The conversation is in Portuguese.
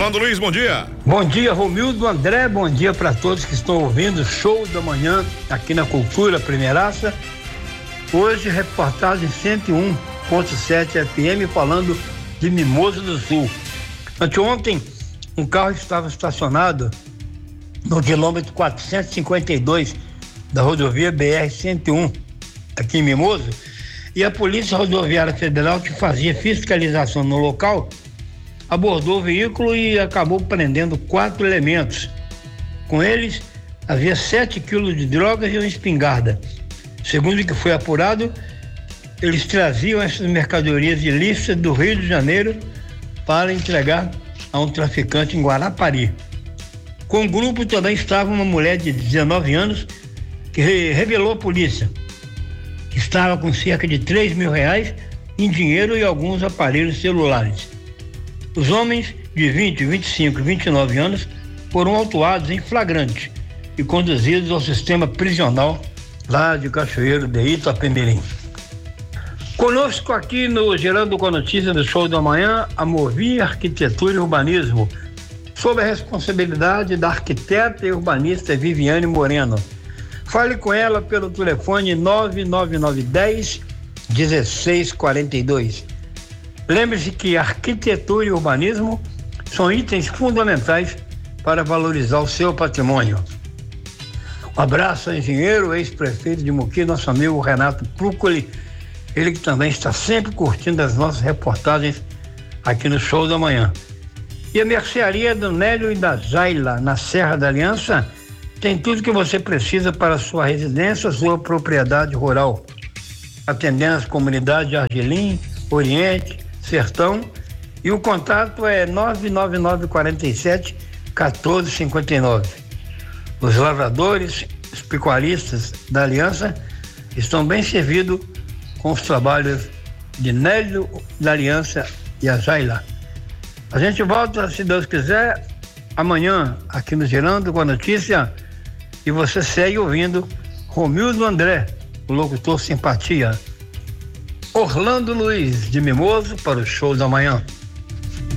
Orlando Luiz, bom dia. Bom dia, Romildo, André, bom dia para todos que estão ouvindo Show da Manhã aqui na Cultura Primeiraça. Hoje, reportagem 101.7 FM falando de Mimoso do Sul. Anteontem, um carro estava estacionado no quilômetro 452 da rodovia BR-101, aqui em Mimoso, e a Polícia Rodoviária Federal, que fazia fiscalização no local, abordou o veículo e acabou prendendo 4 elementos. Com eles, havia 7 quilos de drogas e uma espingarda. Segundo o que foi apurado, eles traziam essas mercadorias ilícitas do Rio de Janeiro para entregar a um traficante em Guarapari. Com o grupo também estava uma mulher de 19 anos que revelou à polícia que estava com cerca de R$3 mil em dinheiro e alguns aparelhos celulares. Os homens de 20, 25 e 29 anos foram autuados em flagrante e conduzidos ao sistema prisional lá de Cachoeiro de Itapemirim. Conosco aqui no Gerando com a Notícia do Show da Manhã, a Movi Arquitetura e Urbanismo, sob a responsabilidade da arquiteta e urbanista Viviane Moreno. Fale com ela pelo telefone 99910-1642. Lembre-se que arquitetura e urbanismo são itens fundamentais para valorizar o seu patrimônio. Um abraço ao engenheiro, ex-prefeito de Muqui, nosso amigo Renato Prucoli, ele que também está sempre curtindo as nossas reportagens aqui no Show da Manhã. E a mercearia do Nélio e da Zaila, na Serra da Aliança, tem tudo que você precisa para a sua residência, sua propriedade rural. Atendendo as comunidades de Argelim, Oriente, Sertão, e o contato é 99947-1459. Os lavradores, os pecuaristas da Aliança estão bem servidos com os trabalhos de Nélio da Aliança e a Zaila. A gente volta, se Deus quiser, amanhã aqui no Gerando com a Notícia, e você segue ouvindo Romildo André, o locutor simpatia. Orlando Luiz de Mimoso para o Show da Manhã.